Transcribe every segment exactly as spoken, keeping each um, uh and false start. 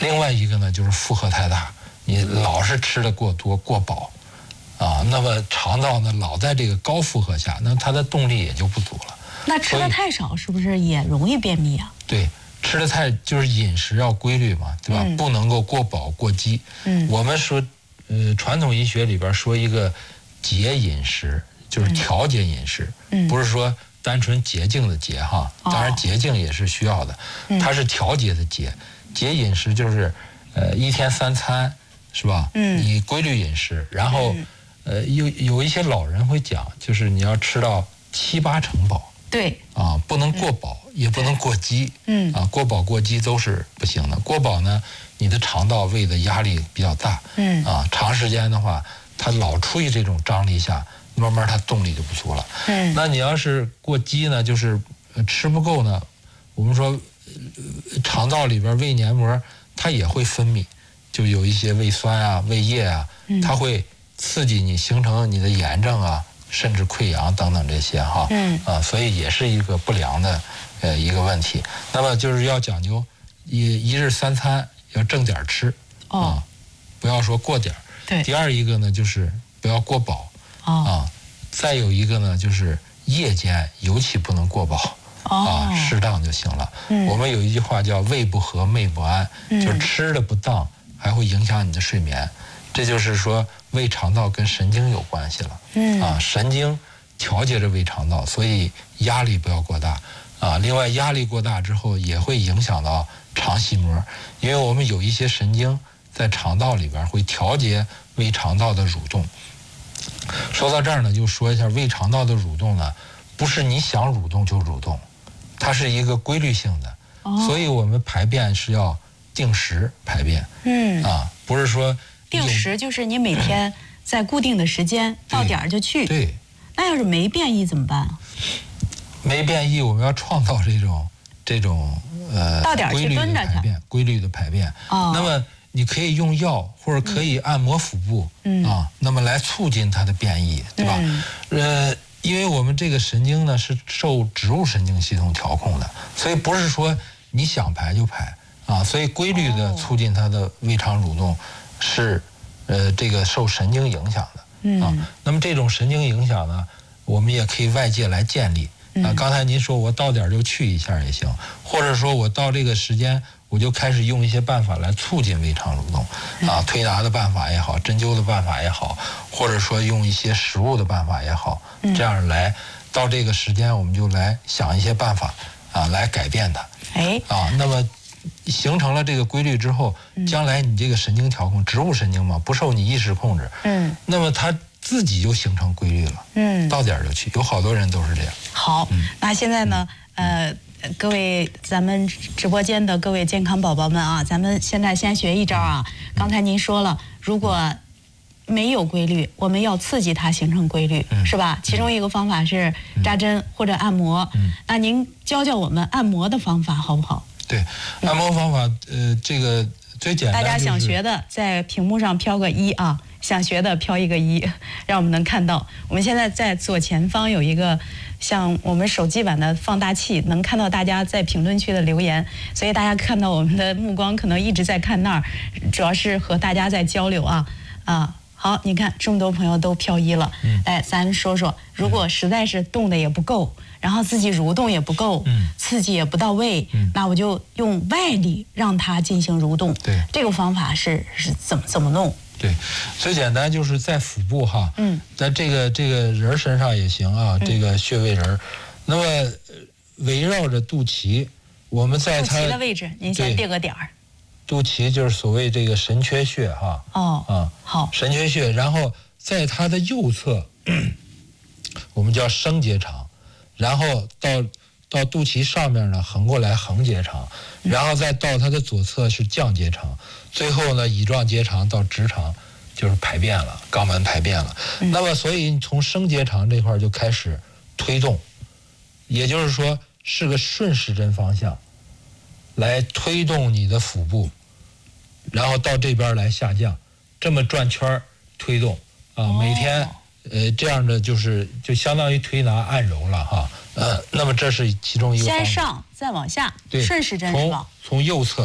另外一个呢就是负荷太大，你老是吃的过多过饱，啊，那么肠道呢老在这个高负荷下，那它的动力也就不足了。 那吃的太少是不是也容易便秘啊？ 对，吃的太就是饮食要规律嘛，对吧？嗯、不能够过饱过饥。嗯，我们说，呃，传统医学里边说一个节饮食，就是调节饮食，嗯、不是说单纯洁净的洁哈，当然洁净也是需要的，哦、它是调节的节。节饮食就是，呃，一天三餐是吧？嗯，你规律饮食，然后，嗯、呃，有有一些老人会讲，就是你要吃到七八成饱。 对啊，不能过饱，嗯、也不能过饥，嗯啊，过饱过饥都是不行的。过饱呢，你的肠道胃的压力比较大，嗯啊，长时间的话，它老处于这种张力下，慢慢它动力就不足了。嗯，那你要是过饥呢，就是吃不够呢，我们说、呃、肠道里边胃黏膜它也会分泌，就有一些胃酸啊、胃液啊，它会刺激你形成你的炎症啊。甚至溃疡等等这些哈，嗯啊，所以也是一个不良的呃一个问题。那么就是要讲究一一日三餐要正点吃，哦、啊，不要说过点儿。 对。 第二一个呢就是不要过饱，哦、啊，再有一个呢就是夜间尤其不能过饱，哦、啊，适当就行了。嗯。我们有一句话叫胃不和寐不安，嗯、就是吃的不当还会影响你的睡眠。这就是说胃肠道跟神经有关系了，嗯啊，神经调节着胃肠道，所以压力不要过大啊。另外，压力过大之后也会影响到肠系膜，因为我们有一些神经在肠道里边会调节胃肠道的蠕动。说到这儿呢，就说一下胃肠道的蠕动呢，不是你想蠕动就蠕动，它是一个规律性的，哦、所以我们排便是要定时排便，嗯啊，不是说。 定时就是你每天在固定的时间到点儿就去。 对。 那要是没便意怎么办？ 没便意，我们要创造这种这种呃到点儿去蹲着排便，规律的排便。哦。那么你可以用药或者可以按摩腹部，嗯啊，那么来促进它的便意，对吧？嗯。呃，因为我们这个神经呢是受植物神经系统调控的，所以不是说你想排就排啊，所以规律的促进它的胃肠蠕动。是，呃，这个受神经影响的，嗯啊，那么这种神经影响呢，我们也可以外界来建立啊。刚才您说我到点就去一下也行，或者说我到这个时间我就开始用一些办法来促进胃肠蠕动，啊，推拿的办法也好，针灸的办法也好，或者说用一些食物的办法也好，这样来到这个时间我们就来想一些办法啊，来改变它，哎，啊，那么。形成了这个规律之后，将来你这个神经调控，植物神经嘛，不受你意识控制，嗯，那么它自己就形成规律了，嗯，到点就去，有好多人都是这样。 好，嗯、那现在呢，呃，各位咱们直播间的各位健康宝宝们啊，咱们现在先学一招啊。刚才您说了，如果没有规律，我们要刺激它形成规律，嗯、是吧？其中一个方法是扎针或者按摩，嗯、那您教教我们按摩的方法好不好？ 对，按摩方法，呃，这个最简单、就是。 大家想学的，在屏幕上飘个一啊，想学的飘一个一，让我们能看到。我们现在在左前方有一个像我们手机版的放大器，能看到大家在评论区的留言，所以大家看到我们的目光可能一直在看那儿，主要是和大家在交流啊啊。好，你看这么多朋友都飘一了，嗯，哎，咱说说，如果实在是动的也不够。然后自己蠕动也不够，嗯，刺激也不到位，嗯，那我就用外力让它进行蠕动。 对， 这个方法是是怎么怎么弄？ 对，最简单就是在腹部哈，嗯，在这个这个人身上也行啊，嗯、这个穴位人，那么围绕着肚脐，我们在它肚脐的位置，您先定个点儿。 肚脐就是所谓这个神阙穴哈， 哦， 啊， 好， 神阙穴，然后在它的右侧，我们叫升结肠。然后到到肚脐上面呢，横过来横结肠，然后再到它的左侧是降结肠，最后呢乙状结肠到直肠就是排便了，肛门排便了。嗯、那么所以从升结肠这块就开始推动，也就是说是个顺时针方向来推动你的腹部，然后到这边来下降，这么转圈推动啊，每天。呃，这样的就是就相当于推拿按揉了哈，呃，那么这是其中一个方法。 先上再往下， 对， 顺时针是吧？ 从从右侧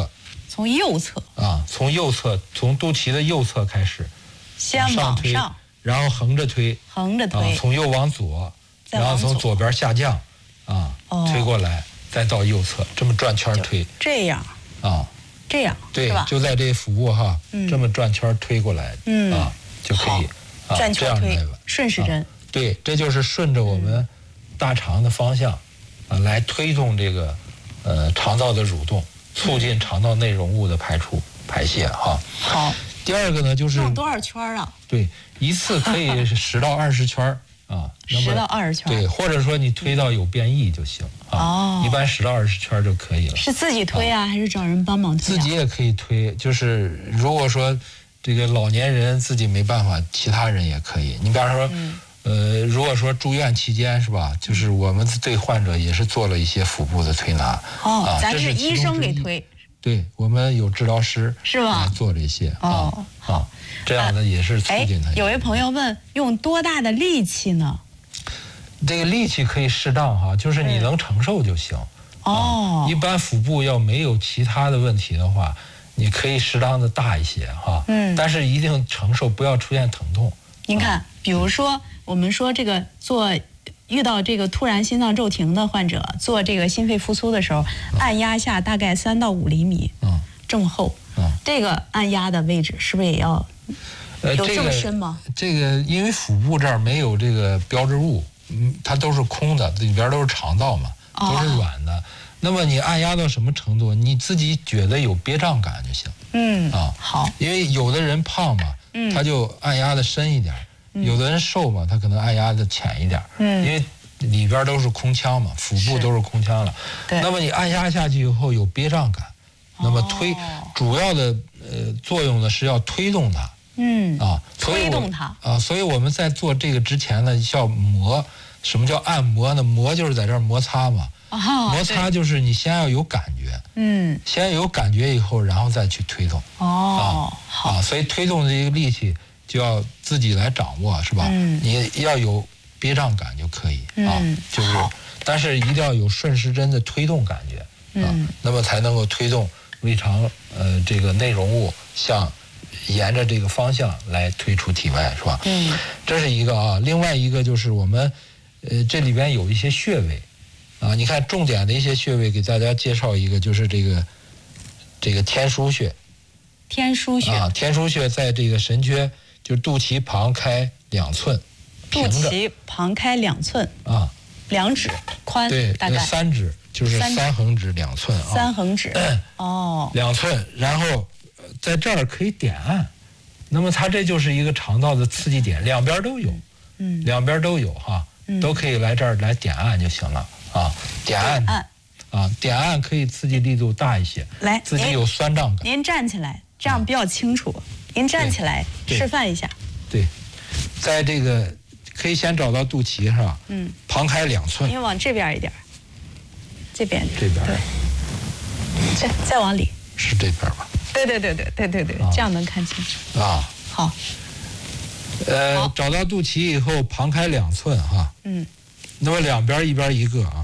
从右侧啊，从右侧，从肚脐的右侧开始， 先往上推， 往上， 然后横着推， 横着推， 啊，从右往左，然后再往左从左边下降，啊， 哦推过来，再到右侧，这么转圈推， 这样啊， 这样， 对是吧？ 就在这腹部哈， 嗯这么转圈推过来， 嗯啊，就可以，啊， 转圈推这样来吧， 顺时针。 对，这就是顺着我们大肠的方向，啊，来推动这个呃肠道的蠕动，促进肠道内容物的排出排泄哈。 好， 第二个呢就是用多少圈啊？ 对，一次可以十到二十圈啊， 十到二十圈。 对，或者说你推到有变异就行啊， 哦， 一般十到二十圈就可以了。 是自己推啊，还是找人帮忙推？ 自己也可以推，就是如果说这个老年人自己没办法，其他人也可以。你比方说。呃，如果说住院期间是吧，就是我们对患者也是做了一些腹部的推拿。 哦， 啊、 咱是医生给推。 对，我们有治疗师是吧？ 来做这些。 哦， 好、啊，这样的也是促进它、 哎。有位朋友问，用多大的力气呢？ 这个力气可以适当哈，就是你能承受就行。 哦、 啊。一般腹部要没有其他的问题的话，你可以适当的大一些哈。嗯。但是一定承受，不要出现疼痛。 您看，啊、比如说。我们说这个做遇到这个突然心脏骤停的患者，做这个心肺复苏的时候，按压下大概三到五厘米，嗯，这么厚，嗯，这个按压的位置是不是也要有这么深吗？ 呃、这个、这个、因为腹部这儿没有这个标志物，嗯，它都是空的，里边都是肠道嘛，都是软的。哦、那么你按压到什么程度，你自己觉得有憋胀感就行。 嗯， 啊， 好， 因为有的人胖嘛，嗯，他就按压的深一点。有的人瘦嘛，他可能按压的浅一点，嗯，因为里边都是空腔嘛，腹部都是空腔了。对。那么你按压下去以后有憋胀感，那么推、哦、主要的呃作用呢是要推动它，嗯啊， 推动它啊，所以我们在做这个之前呢，要磨。什么叫按摩呢？磨就是在这儿摩擦嘛，哦、摩擦就是你先要有感觉，嗯，先有感觉以后，然后再去推动。 哦， 啊，好，啊，所以推动的这个力气。就要自己来掌握，是吧？嗯，你要有憋胀感就可以、嗯、啊，就是，但是一定要有顺时针的推动感觉、嗯、啊，那么才能够推动胃肠呃这个内容物向沿着这个方向来推出体外，是吧？嗯，这是一个啊，另外一个就是我们呃这里边有一些穴位啊，你看重点的一些穴位，给大家介绍一个，就是这个这个天枢穴。 天枢穴啊，天枢穴在这个神阙。就是肚脐旁开两寸， 肚脐旁开两寸啊， 两指宽， 对， 大概三指就是三横指两寸啊， 三横指哦， 两寸，然后在这儿可以点按，那么它这就是一个肠道的刺激点，两边都有，嗯，两边都有哈，嗯、都可以来这儿来点按就行了啊，点按， 按啊，点按可以刺激力度大一些， 来， 自己有酸胀感。 您站起来，这样比较清楚。啊您站起来示范一下。 对，在这个可以先找到肚脐是吧？嗯。旁开两寸。 您往这边一点，这边。 这边。 对。再再往里。 是这边吧？ 对对对对对对对，啊、这样能看清楚。 啊。 好。 呃，找到肚脐以后，旁开两寸哈。嗯。那么两边一边一个啊，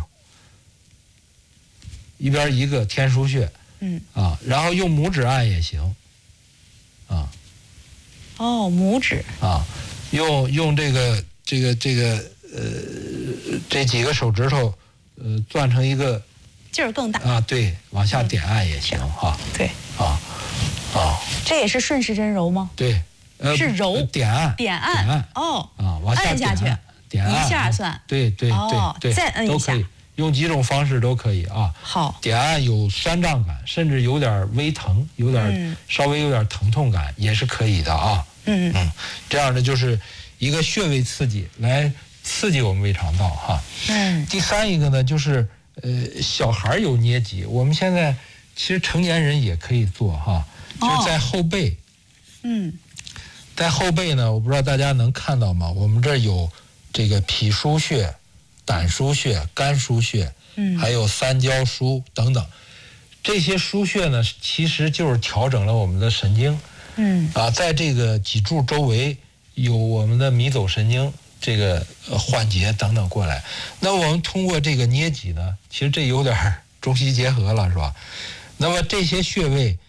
一边一个天枢穴。嗯。啊，然后用拇指按也行。啊， 哦，拇指啊，用用这个这个这个呃这几个手指头呃攥成一个劲儿更大啊，对，往下点按也行哈、嗯。 对， 啊啊， 这也是顺时针揉吗？ 对，呃， 是揉点按点按点按哦啊，往下按下去， 点按一下算， 对对对对， 再摁一下。 用几种方式都可以啊。 好， 点按有酸胀感，甚至有点微疼，有点、嗯、稍微有点疼痛感，也是可以的啊。嗯嗯，这样的就是一个穴位刺激，来刺激我们胃肠道哈。嗯。第三一个呢，就是呃小孩有捏脊，我们现在其实成年人也可以做哈，就是在后背。哦、嗯。在后背呢，我不知道大家能看到吗？我们这儿有这个脾腧穴。胆腧穴、肝腧穴，嗯，还有三焦腧等等，这些腧穴呢，其实就是调整了我们的神经，嗯，啊，在这个脊柱周围有我们的迷走神经，这个呃换节等等过来。那我们通过这个捏脊呢，其实这有点中西结合了，是吧？那么这些穴位，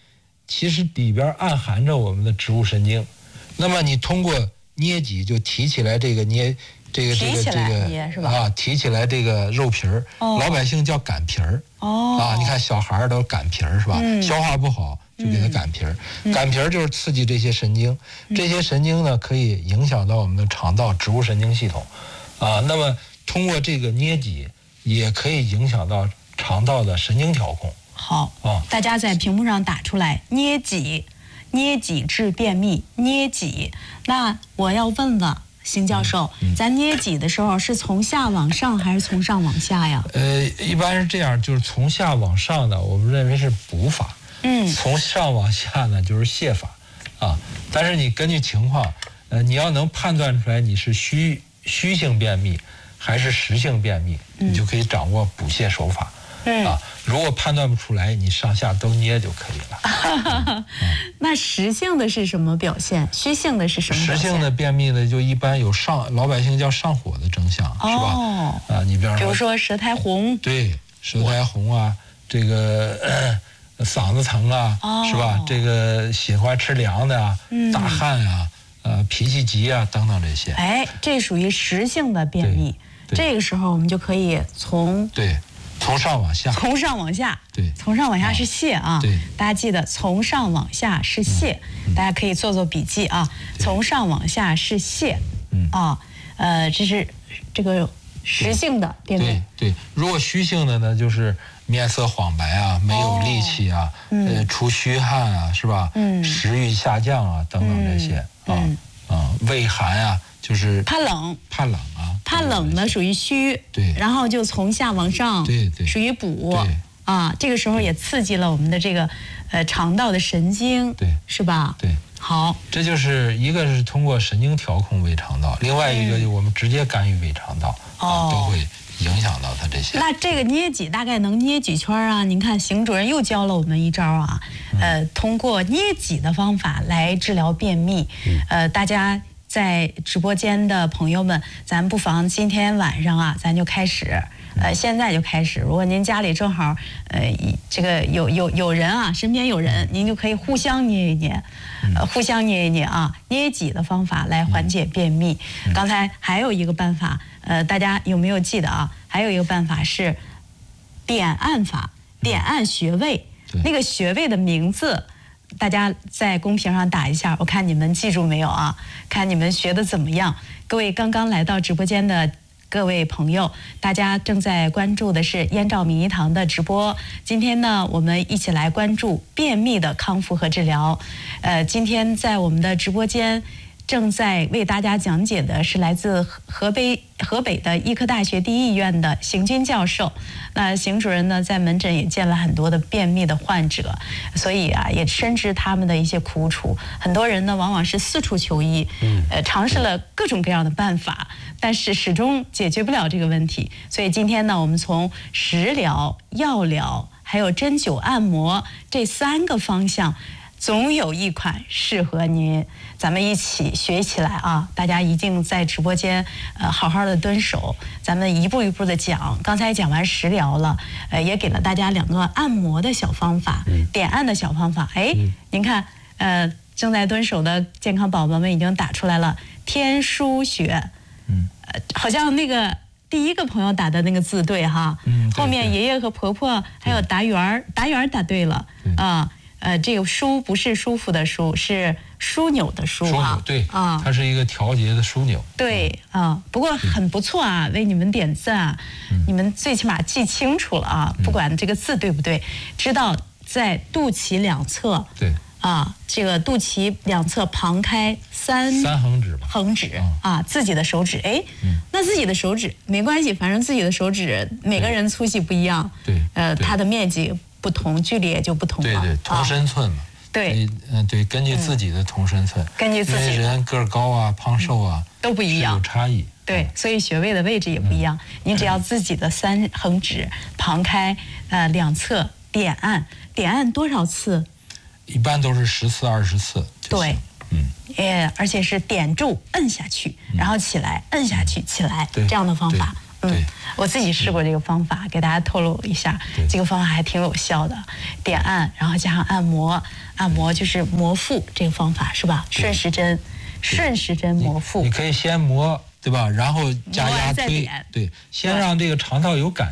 其实里边暗含着我们的植物神经。那么你通过捏脊就提起来这个捏这个这个这个啊，提起来这个肉皮儿，哦、老百姓叫擀皮儿。哦啊，你看小孩儿都擀皮儿是吧？嗯、消化不好就给他擀皮儿，嗯、擀皮儿就是刺激这些神经，嗯、这些神经呢可以影响到我们的肠道植物神经系统，啊，那么通过这个捏脊也可以影响到肠道的神经调控。 好，啊，大家在屏幕上打出来捏脊，捏脊治便秘，捏脊。那我要问了。邢教授，嗯嗯、咱捏脊的时候是从下往上还是从上往下呀？ 呃，一般是这样，就是从下往上的，我们认为是补法。嗯，从上往下呢就是泻法，啊，但是你根据情况，呃，你要能判断出来你是虚虚性便秘还是实性便秘，嗯、你就可以掌握补泻手法。嗯、啊，如果判断不出来，你上下都捏就可以了。 嗯、那实性的是什么表现？虚性的是什么表现？ 实性的便秘呢，就一般有上老百姓叫上火的征象，哦、是吧？啊，你比方说， 比如说舌苔红， 对，舌苔红啊，这个、呃、嗓子疼啊，哦、是吧？这个喜欢吃凉的啊，嗯、大汗啊，呃，脾气急啊，等等这些。 哎，这属于实性的便秘。这个时候我们就可以从对。从上往下， 从上往下， 对， 从上往下是泻啊， 对， 大家记得从上往下是泻，嗯、大家可以做做笔记啊，从上往下是泻，嗯啊，呃，这是这个实性的便秘， 对对，如果虚性的呢，就是面色黄白啊，没有力气啊，哦、呃，出虚汗啊，是吧？嗯，食欲下降啊，等等这些啊啊，畏寒啊。就是怕冷， 怕冷啊， 怕冷呢属于虚， 对， 然后就从下往上， 对对， 属于补，啊，这个时候也刺激了我们的这个呃肠道的神经， 对， 是吧？ 对， 好， 这就是一个是通过神经调控胃肠道，另外一个就我们直接干预胃肠道，嗯、啊，都会影响到它这些。 那这个捏脊大概能捏几圈啊？您看邢主任又教了我们一招啊，嗯、呃，通过捏脊的方法来治疗便秘，嗯、呃，大家。在直播间的朋友们，咱不妨今天晚上啊，咱就开始，呃，现在就开始。如果您家里正好，呃，这个有有有人啊，身边有人，您就可以互相捏一捏，呃，互相捏一捏啊，捏脊的方法来缓解便秘。刚才还有一个办法，呃，大家有没有记得啊？还有一个办法是点按法，点按穴位，那个穴位的名字。大家在公屏上打一下，我看你们记住没有啊？看你们学的怎么样？各位刚刚来到直播间的各位朋友，大家正在关注的是燕赵名医堂的直播。今天呢，我们一起来关注便秘的康复和治疗。呃，今天在我们的直播间正在为大家讲解的是来自河北河北的医科大学第一医院的邢军教授。那邢主任呢，在门诊也见了很多的便秘的患者，所以啊，也深知他们的一些苦楚。很多人呢，往往是四处求医，呃，尝试了各种各样的办法，但是始终解决不了这个问题。所以今天呢，我们从食疗、药疗还有针灸、按摩这三个方向，总有一款适合您。咱们一起学起来啊！大家一定在直播间呃好好的蹲守，咱们一步一步的讲。刚才讲完食疗了，呃，也给了大家两个按摩的小方法，嗯、点按的小方法。哎，嗯、您看，呃，正在蹲守的健康宝宝们已经打出来了天枢穴，嗯，呃，好像那个第一个朋友打的那个字对哈，嗯，后面爷爷和婆婆还有达圆儿，达圆儿打对了啊。呃，这个枢不是舒服的舒，是枢纽的枢啊。 枢纽对啊，它是一个调节的枢纽。 对啊，不过很不错啊，为你们点赞啊！嗯、你们最起码记清楚了啊，不管这个字对不对，知道在肚脐两侧。 对啊，这个肚脐两侧旁开三三横指吧， 横指啊，自己的手指，哎，嗯、那自己的手指没关系，反正自己的手指每个人粗细不一样， 对， 呃，它的面积不同，距离也就不同了。 对对，同身寸嘛。啊、 对， 嗯对，根据自己的同身寸， 嗯、根据自己的， 因为人个儿高啊、胖瘦啊、 嗯、都不一样， 有差异。 对，所以穴位的位置也不一样。嗯、您只要自己的三横指旁开，呃，两侧点按，点按多少次？ 一般都是十次、二十次。 对，嗯，也而且是点住摁下去，然后起来，摁下去，起来，这样的方法对， 我自己试过这个方法，给大家透露一下，这个方法还挺有效的。点按，然后加上按摩，按摩就是磨腹这个方法是吧？顺时针，顺时针磨腹。 你可以先磨，对吧？然后加压推，对，先让这个肠道有感。